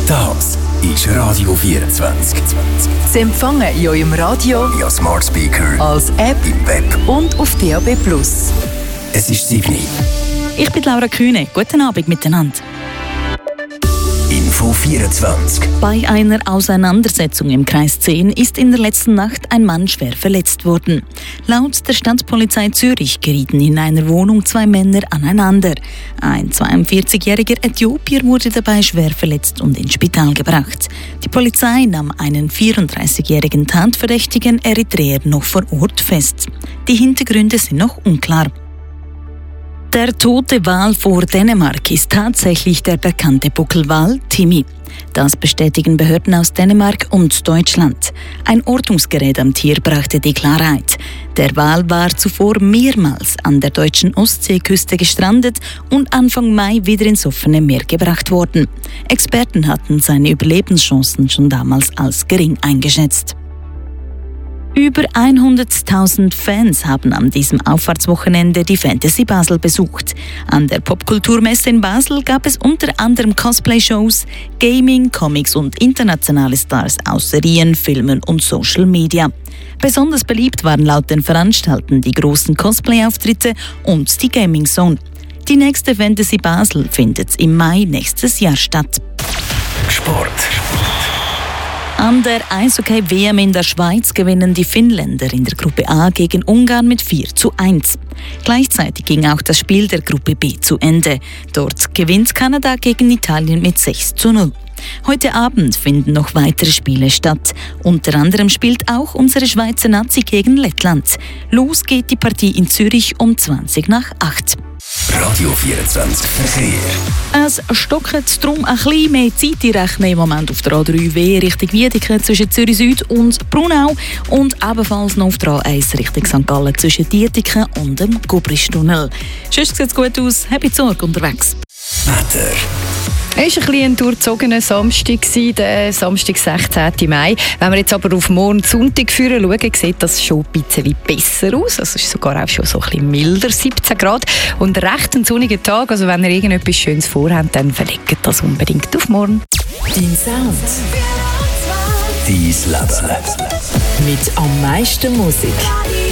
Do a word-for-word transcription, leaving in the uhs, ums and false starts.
Das ist Radio vierundzwanzig. Sie empfangen in eurem Radio, via Smart Speaker, als App im Web und auf D A B plus. Es ist sieben. Ich bin Laura Kühne. Guten Abend miteinander. Info vierundzwanzig. Bei einer Auseinandersetzung im Kreis zehn ist in der letzten Nacht ein Mann schwer verletzt worden. Laut der Stadtpolizei Zürich gerieten in einer Wohnung zwei Männer aneinander. Ein zweiundvierzigjähriger Äthiopier wurde dabei schwer verletzt und ins Spital gebracht. Die Polizei nahm einen vierunddreißigjährigen Tatverdächtigen Eritreer noch vor Ort fest. Die Hintergründe sind noch unklar. Der tote Wal vor Dänemark ist tatsächlich der bekannte Buckelwal Timmy. Das bestätigen Behörden aus Dänemark und Deutschland. Ein Ortungsgerät am Tier brachte die Klarheit. Der Wal war zuvor mehrmals an der deutschen Ostseeküste gestrandet und Anfang Mai wieder ins offene Meer gebracht worden. Experten hatten seine Überlebenschancen schon damals als gering eingeschätzt. Über hunderttausend Fans haben an diesem Auffahrtswochenende die Fantasy Basel besucht. An der Popkulturmesse in Basel gab es unter anderem Cosplay-Shows, Gaming, Comics und internationale Stars aus Serien, Filmen und Social Media. Besonders beliebt waren laut den Veranstaltern die großen Cosplay-Auftritte und die Gaming Zone. Die nächste Fantasy Basel findet im Mai nächstes Jahr statt. Sport. An der Eishockey-W M in der Schweiz gewinnen die Finnländer in der Gruppe A gegen Ungarn mit vier zu eins. Gleichzeitig ging auch das Spiel der Gruppe B zu Ende. Dort gewinnt Kanada gegen Italien mit sechs zu null. Heute Abend finden noch weitere Spiele statt. Unter anderem spielt auch unsere Schweizer Nazi gegen Lettland. Los geht die Partie in Zürich um zwanzig nach acht. Radio vierundzwanzig Verkehr. Es stockt darum ein bisschen mehr Zeit. Ich rechne im Moment auf der A drei W Richtung Wiedeke zwischen Zürich Süd und Brunau und ebenfalls noch auf der A eins Richtung Sankt Gallen zwischen Dietiken und dem Gubristunnel. Sonst sieht es gut aus. Happy Sorge unterwegs. Wetter. Es war ein bisschen ein durchzogener Samstag, der Samstag, sechzehnten Mai. Wenn wir jetzt aber auf morgen Sonntag führen schauen, sieht das schon ein bisschen besser aus. Also es ist sogar auch schon so ein bisschen milder, siebzehn Grad. Und recht ein sonniger Tag. Also wenn ihr irgendetwas Schönes vorhabt, dann verlegt das unbedingt auf morgen. Dein Sound. Dein Leben. Mit am meisten Musik.